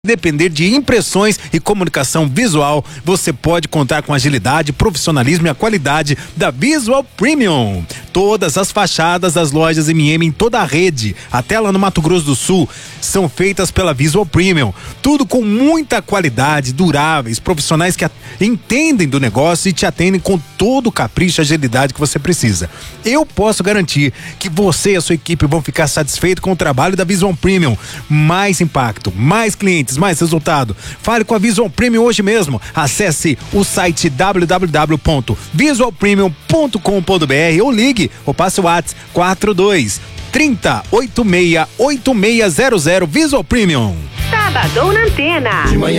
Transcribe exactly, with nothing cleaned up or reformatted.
Depender de impressões e comunicação visual, você pode contar com agilidade, profissionalismo e a qualidade da Visual Premium. Todas as fachadas das lojas M M em toda a rede, até lá no Mato Grosso do Sul, são feitas pela Visual Premium. Tudo com muita qualidade, duráveis, profissionais que entendem do negócio e te atendem com todo o capricho e agilidade que você precisa. Eu posso garantir que você e a sua equipe vão ficar satisfeitos com o trabalho da Visual Premium. Mais impacto, mais clientes, mais resultado. Fale com a Visual Premium hoje mesmo. Acesse o site w w w ponto visual premium ponto com ponto b r ou ligue ou passe o WhatsApp quatro dois trinta, oitenta e seis, oitenta e seis zero zero. Visual Premium. Sabadão na Antena. De manhã